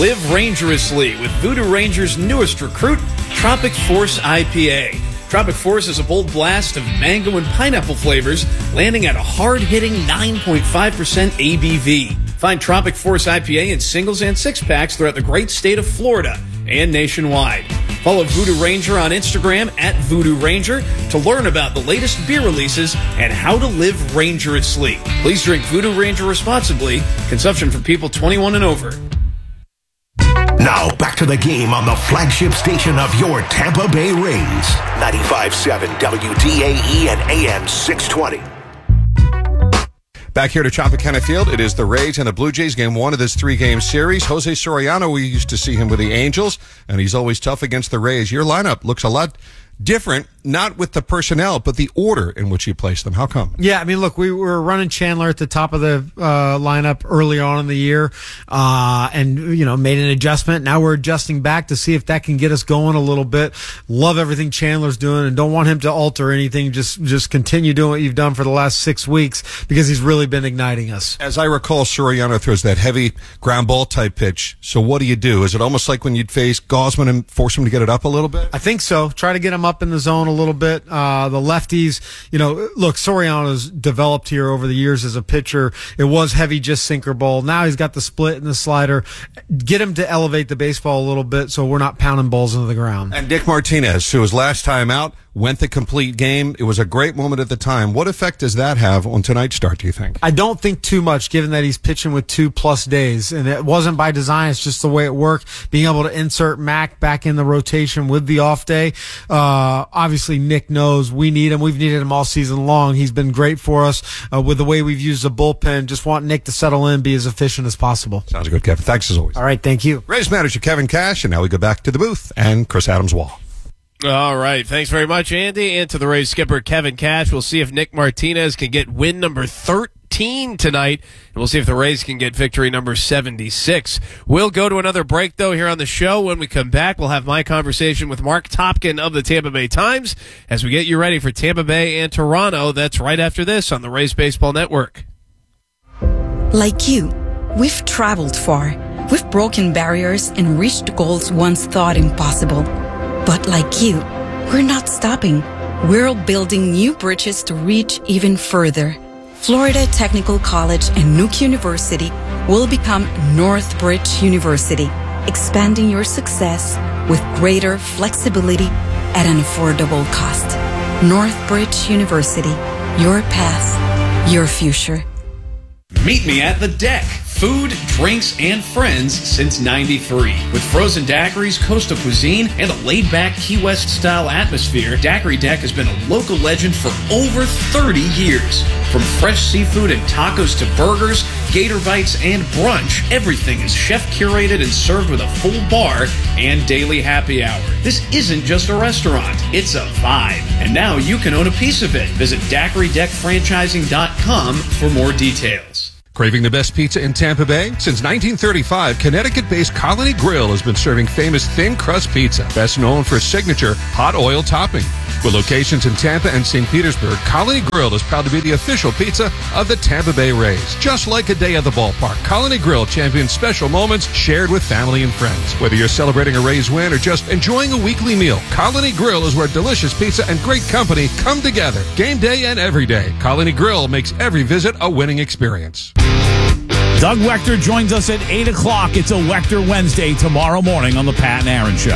Live Rangerously with Voodoo Ranger's newest recruit, Tropic Force IPA. Tropic Force is a bold blast of mango and pineapple flavors, landing at a hard-hitting 9.5% ABV. Find Tropic Force IPA in singles and six-packs throughout the great state of Florida and nationwide. Follow Voodoo Ranger on Instagram at Voodoo Ranger to learn about the latest beer releases and how to live rangerously. Please drink Voodoo Ranger responsibly. Consumption for people 21 and over. Now, back to the game on the flagship station of your Tampa Bay Rays. 95.7 WDAE and AM 620. Back here to Tropicana Field, it is the Rays and the Blue Jays, game one of this three-game series. Jose Soriano, we used to see him with the Angels, and he's always tough against the Rays. Your lineup looks a lot different, not with the personnel, but the order in which you place them. How come? Yeah, I mean, look, we were running Chandler at the top of the lineup early on in the year, and, made an adjustment. Now we're adjusting back to see if that can get us going a little bit. Love everything Chandler's doing and don't want him to alter anything. Just continue doing what you've done for the last 6 weeks because he's really been igniting us. As I recall, Soriano throws that heavy ground ball type pitch. So what do? Is it almost like when you'd face Gausman and force him to get it up a little bit? I think so. Try to get him up in the zone a little bit. The lefties, look, Soriano's developed here over the years as a pitcher. It was heavy, just sinker ball. Now he's got the split and the slider. Get him to elevate the baseball a little bit so we're not pounding balls into the ground. And Nick Martinez, who was last time out, went the complete game. It was a great moment at the time. What effect does that have on tonight's start, do you think? I don't think too much, given that he's pitching with 2+ days. And it wasn't by design. It's just the way it worked. Being able to insert Mac back in the rotation with the off day. Obviously, Nick knows we need him. We've needed him all season long. He's been great for us with the way we've used the bullpen. Just want Nick to settle in, be as efficient as possible. Sounds good, Kevin. Thanks as always. All right, thank you. Rays manager Kevin Cash, and now we go back to the booth and Chris Adams-Wall. All right. Thanks very much, Andy. And to the Rays skipper, Kevin Cash. We'll see if Nick Martinez can get win number 13 tonight. And we'll see if the Rays can get victory number 76. We'll go to another break, though, here on the show. When we come back, we'll have my conversation with Mark Topkin of the Tampa Bay Times as we get you ready for Tampa Bay and Toronto. That's right after this on the Rays Baseball Network. Like you, we've traveled far. We've broken barriers and reached goals once thought impossible. But like you, we're not stopping. We're building new bridges to reach even further. Florida Technical College and Nuke University will become Northbridge University, expanding your success with greater flexibility at an affordable cost. Northbridge University, your path, your future. Meet me at the deck. Food, drinks, and friends since '93. With frozen daiquiris, coastal cuisine, and a laid-back Key West-style atmosphere, Daiquiri Deck has been a local legend for over 30 years. From fresh seafood and tacos to burgers, gator bites, and brunch, everything is chef-curated and served with a full bar and daily happy hour. This isn't just a restaurant, it's a vibe. And now you can own a piece of it. Visit DaiquiriDeckFranchising.com for more details. Craving the best pizza in Tampa Bay? Since 1935, Connecticut-based Colony Grill has been serving famous thin crust pizza, best known for signature hot oil topping. With locations in Tampa and St. Petersburg, Colony Grill is proud to be the official pizza of the Tampa Bay Rays. Just like a day at the ballpark, Colony Grill champions special moments shared with family and friends. Whether you're celebrating a Rays win or just enjoying a weekly meal, Colony Grill is where delicious pizza and great company come together. Game day and every day, Colony Grill makes every visit a winning experience. Doug Wechter joins us at 8 o'clock. It's a Wechter Wednesday tomorrow morning on the Pat and Aaron Show.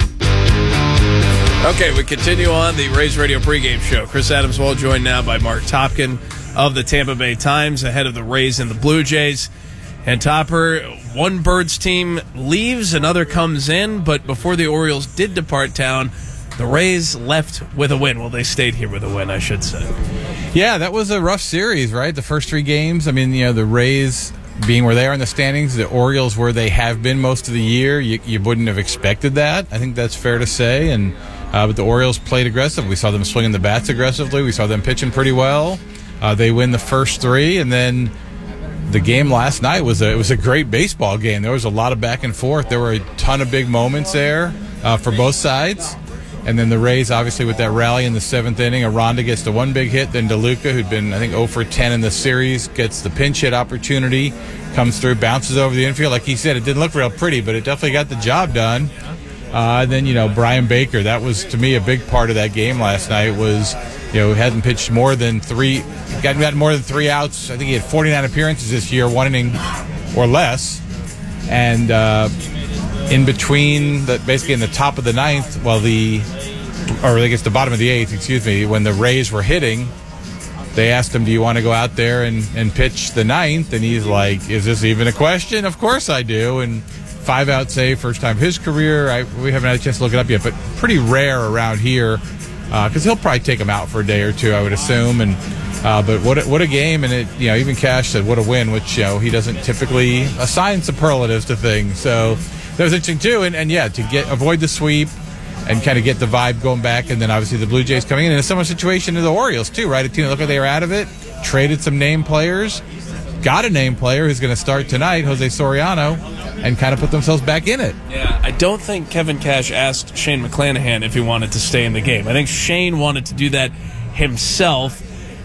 Okay, we continue on the Rays Radio pregame show. Chris Adams-Wall joined now by Mark Topkin of the Tampa Bay Times ahead of the Rays and the Blue Jays. And Topper, one Birds team leaves, another comes in, but before the Orioles did depart town, the Rays left with a win. Well, they stayed here with a win, I should say. Yeah, that was a rough series, right? The first three games. I mean, the Rays being where they are in the standings, the Orioles where they have been most of the year. You wouldn't have expected that. I think that's fair to say. And but the Orioles played aggressive. We saw them swinging the bats aggressively. We saw them pitching pretty well. They win the first three, and then the game last night was a great baseball game. There was a lot of back and forth. There were a ton of big moments there for both sides. And then the Rays, obviously, with that rally in the 7th inning, Aranda gets the one big hit. Then DeLuca, who'd been, I think, 0 for 10 in the series, gets the pinch hit opportunity, comes through, bounces over the infield. Like he said, it didn't look real pretty, but it definitely got the job done. Then, Brian Baker, that was, to me, a big part of that game last night was, hadn't pitched more than gotten more than 3 outs. I think he had 49 appearances this year, 1 inning or less. And in between, basically in the top of the 9th, the bottom of the 8th, excuse me, when the Rays were hitting, they asked him, do you want to go out there and pitch the 9th? And he's like, is this even a question? Of course I do. And 5-out save, first time of his career. We haven't had a chance to look it up yet, but pretty rare around here because he'll probably take him out for a day or two, I would assume. And but what a game, and it even Cash said what a win, which he doesn't typically assign superlatives to things. So that was interesting too, and to avoid the sweep and kind of get the vibe going back, and then obviously the Blue Jays coming in a similar situation to the Orioles too, right? A team that looked like they were out of it, traded some name players, got a name player who's going to start tonight, Jose Soriano, and kind of put themselves back in it. Yeah, I don't think Kevin Cash asked Shane McClanahan if he wanted to stay in the game. I think Shane wanted to do that himself,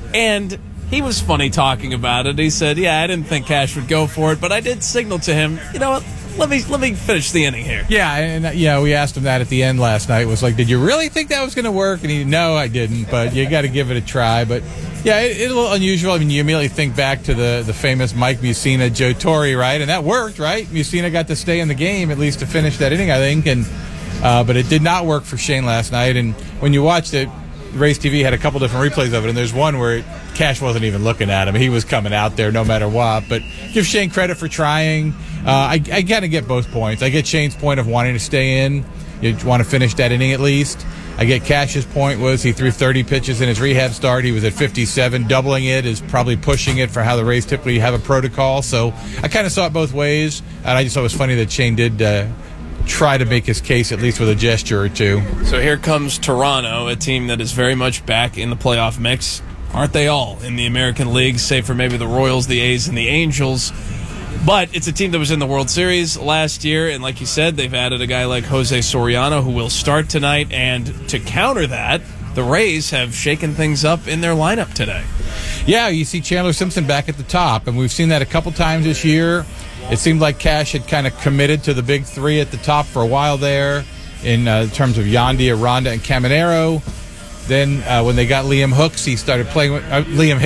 and he was funny talking about it. He said, I didn't think Cash would go for it, but I did signal to him, what, let me finish the inning here. Yeah, and we asked him that at the end last night. It was like, did you really think that was going to work? And no, I didn't, but you got to give it a try. But yeah, it's a little unusual. I mean, you immediately think back to the famous Mike Mussina, Joe Torre, right? And that worked, right? Mussina got to stay in the game at least to finish that inning, I think. And but it did not work for Shane last night. And when you watched it, Rays TV had a couple different replays of it, and there's one where Cash wasn't even looking at him. He was coming out there no matter what. But give Shane credit for trying. I kind of get both points. I get Shane's point of wanting to stay in. You want to finish that inning at least. I get Cash's point was he threw 30 pitches in his rehab start. He was at 57. Doubling it is probably pushing it for how the Rays typically have a protocol. So I kind of saw it both ways, and I just thought it was funny that Shane did try to make his case at least with a gesture or two. So here comes Toronto, a team that is very much back in the playoff mix. Aren't they all in the American League, save for maybe the Royals, the A's, and the Angels? But it's a team that was in the World Series last year, and like you said, they've added a guy like Jose Soriano who will start tonight, and to counter that, the Rays have shaken things up in their lineup today. Yeah, you see Chandler Simpson back at the top, and we've seen that a couple times this year. It seemed like Cash had kind of committed to the big three at the top for a while there in terms of Yandy, Aranda, and Caminero. Then when they got Liam Hicks, he started playing with Liam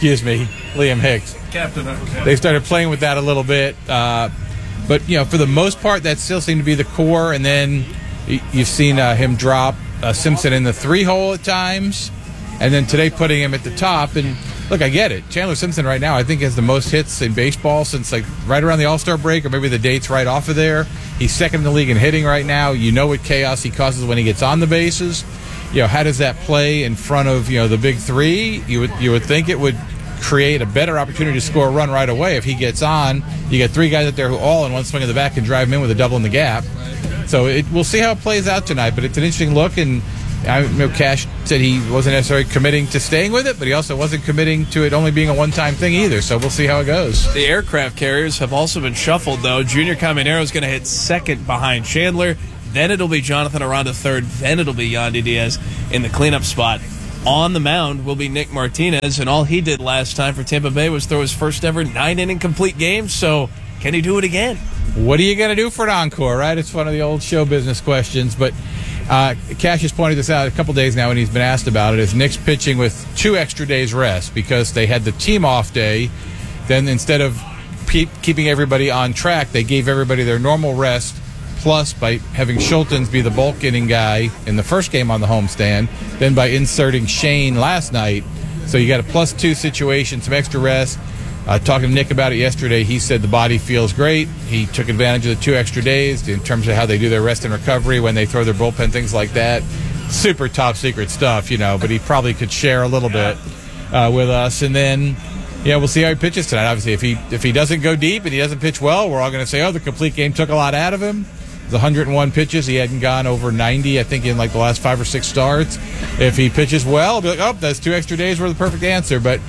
Hicks. Captain. Okay. They started playing with that a little bit. But, for the most part, that still seemed to be the core. And then you've seen him drop Simpson in the 3-hole at times. And then today putting him at the top. And, look, I get it. Chandler Simpson right now, I think, has the most hits in baseball since, right around the All-Star break, or maybe the date's right off of there. He's second in the league in hitting right now. You know what chaos he causes when he gets on the bases. How does that play in front of, the big three? You would think it would create a better opportunity to score a run right away if he gets on. You got 3 guys out there who all in one swing of the bat can drive him in with a double in the gap. So we'll see how it plays out tonight, but it's an interesting look, and I know Cash said he wasn't necessarily committing to staying with it, but he also wasn't committing to it only being a one-time thing either, so we'll see how it goes. The aircraft carriers have also been shuffled, though. Junior Caminero is going to hit second behind Chandler. Then it'll be Jonathan Aranda third. Then it'll be Yandy Diaz in the cleanup spot. On the mound will be Nick Martinez, and all he did last time for Tampa Bay was throw his first ever 9-inning complete game, so can he do it again? What are you going to do for an encore, right? It's one of the old show business questions, but Cash has pointed this out a couple days now, and he's been asked about it, is Nick's pitching with 2 extra days rest because they had the team off day. Then instead of keeping everybody on track, they gave everybody their normal rest, plus by having Schultens be the bulk inning guy in the first game on the homestand, then by inserting Shane last night. So you got a +2 situation, some extra rest. Talking to Nick about it yesterday, he said the body feels great. He took advantage of the 2 extra days in terms of how they do their rest and recovery when they throw their bullpen, things like that. Super top secret stuff, but he probably could share a little bit with us. And then, we'll see how he pitches tonight. Obviously, if he doesn't go deep and he doesn't pitch well, we're all going to say, the complete game took a lot out of him. The 101 pitches, he hadn't gone over 90, I think, in the last 5 or 6 starts. If he pitches well, it'll be like, those 2 extra days were the perfect answer. But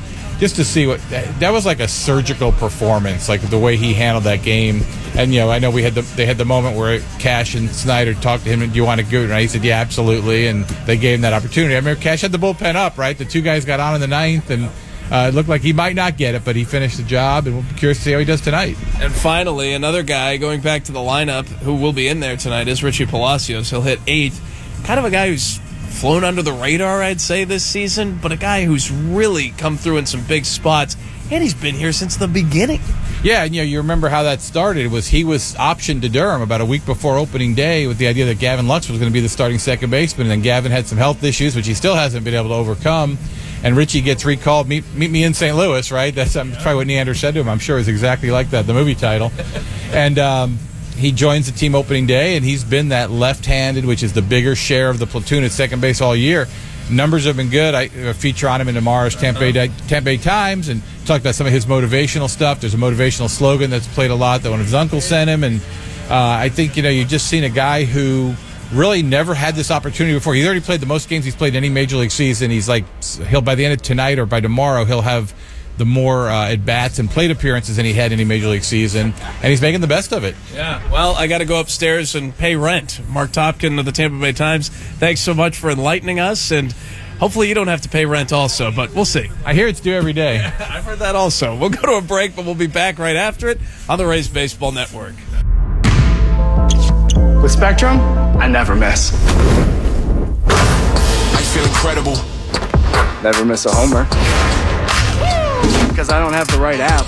just to see what that was like a surgical performance, like the way he handled that game. And I know they had the moment where Cash and Snyder talked to him, and do you want to go? And he said, yeah, absolutely. And they gave him that opportunity. I remember Cash had the bullpen up, right? The two guys got on in the ninth, and it looked like he might not get it, but he finished the job, and we'll be curious to see how he does tonight. And finally, another guy going back to the lineup who will be in there tonight is Richie Palacios. He'll hit 8th. Kind of a guy who's flown under the radar, I'd say, this season, but a guy who's really come through in some big spots, and he's been here since the beginning. Yeah, and you remember how that started. He was optioned to Durham about a week before opening day with the idea that Gavin Lux was going to be the starting second baseman, and then Gavin had some health issues, which he still hasn't been able to overcome, and Richie gets recalled, meet me in St. Louis, right? That's probably what Neander said to him. I'm sure it's exactly like that, the movie title. And he joins the team opening day, and he's been that left-handed, which is the bigger share of the platoon at second base all year. Numbers have been good. I feature on him in tomorrow's Tampa Bay Times and talk about some of his motivational stuff. There's a motivational slogan that's played a lot that one of his uncles sent him. And I think, you've just seen a guy who really never had this opportunity before. He's already played the most games he's played in any Major League season. He'll by the end of tonight or by tomorrow, he'll have the more at-bats and plate appearances than he had in any Major League season, and he's making the best of it. Yeah, well, I got to go upstairs and pay rent. Mark Topkin of the Tampa Bay Times, thanks so much for enlightening us, and hopefully you don't have to pay rent also, but we'll see. I hear it's due every day. I've heard that also. We'll go to a break, but we'll be back right after it on the Rays Baseball Network. With Spectrum, I never miss. I feel incredible. Never miss a homer. Because I don't have the right app.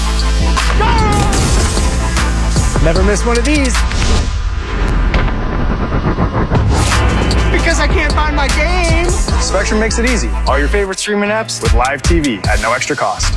Never miss one of these. Because I can't find my game. Spectrum makes it easy. All your favorite streaming apps with live TV at no extra cost.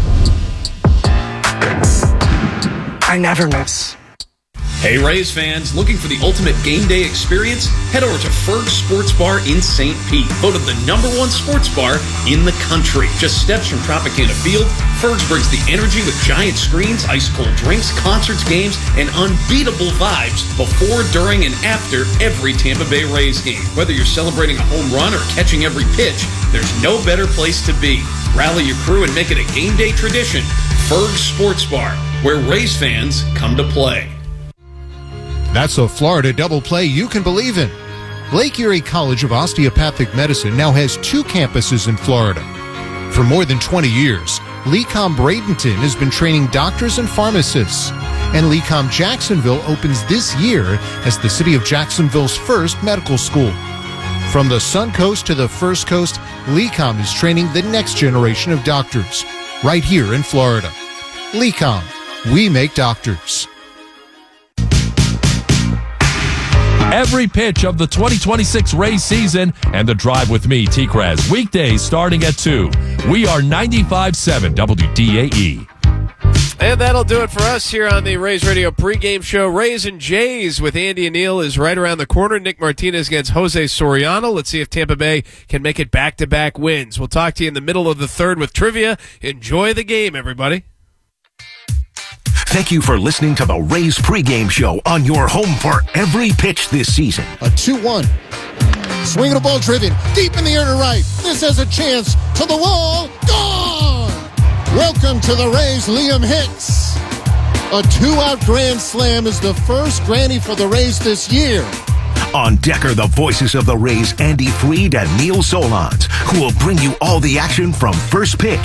I never miss. Hey Rays fans, looking for the ultimate game day experience? Head over to Ferg's Sports Bar in St. Pete, voted the #1 sports bar in the country. Just steps from Tropicana Field, Ferg's brings the energy with giant screens, ice-cold drinks, concerts, games, and unbeatable vibes before, during, and after every Tampa Bay Rays game. Whether you're celebrating a home run or catching every pitch, there's no better place to be. Rally your crew and make it a game day tradition. Ferg's Sports Bar, where Rays fans come to play. That's a Florida double play you can believe in. Lake Erie College of Osteopathic Medicine now has 2 campuses in Florida. For more than 20 years, LECOM Bradenton has been training doctors and pharmacists. And LECOM Jacksonville opens this year as the city of Jacksonville's first medical school. From the Sun Coast to the First Coast, LECOM is training the next generation of doctors right here in Florida. LECOM, we make doctors. Every pitch of the 2026 Rays season and the drive with me, T-Kraz. Weekdays starting at 2. We are 95.7 WDAE. And that'll do it for us here on the Rays Radio pregame show. Rays and Jays with Andy and Neil is right around the corner. Nick Martinez against Jose Soriano. Let's see if Tampa Bay can make it back-to-back wins. We'll talk to you in the middle of the third with trivia. Enjoy the game, everybody. Thank you for listening to the Rays pregame show on your home for every pitch this season. A 2-1. Swinging a ball driven deep in the air to right. This has a chance to the wall. Gone! Welcome to the Rays, Liam Hicks. A 2-out grand slam is the first granny for the Rays this year. On deck are the voices of the Rays, Andy Freed and Neil Solondz, who will bring you all the action from first pitch